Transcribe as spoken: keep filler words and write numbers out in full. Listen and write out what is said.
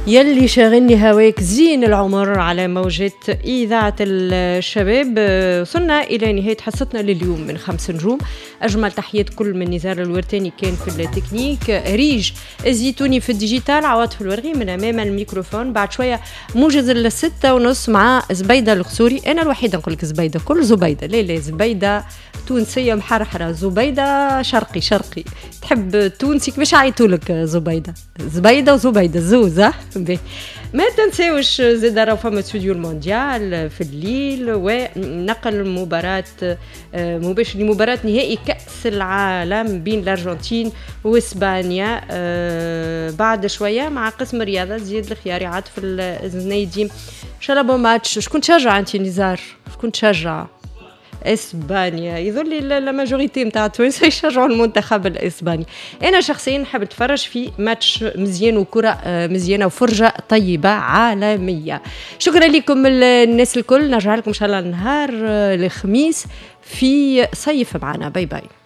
يلي شاغلني هواك زين العمر على موجة إذاعة الشباب. وصلنا إلى نهاية حصتنا لليوم من خمس نجوم. أجمل تحيات كل من نزار الورتاني كان في التكنيك، ريج الزيتوني في الديجيتال، عواطف الورغي من أمام الميكروفون. بعد شوية موجز الستة ونص مع زبيدة الغسوري. أنا الوحيدة نقول لك زبيدة، كل زبيدة لا لا زبيدة تونسية محرحرة، زبيدة شرقي شرقي تحب تونسي مش عيطولك زبيدة زبيدة وزبيدة زوزة. ما تنساوش زاد راهو فما استوديو المونديال في الليل ونقل مباراة مباشر لمباراة نهائي كأس العالم بين الأرجنتين وإسبانيا بعد شوية مع قسم الرياضة. زياد الخياري عاطف الزنيدي. إن شاء الله بون ماتش. شكون تشجع أنت نزار؟ شكون تشجع؟ اسبانيا. يظل لي لا ماجوريتي نتاع التوانسه يشجعوا المنتخب الاسباني. انا شخصيا نحب نتفرج في ماتش مزيان وكره مزيانه وفرجه طيبه عالميه. شكرا لكم الناس الكل. نرجع لكم ان شاء الله نهار الخميس في صيف معنا. باي باي.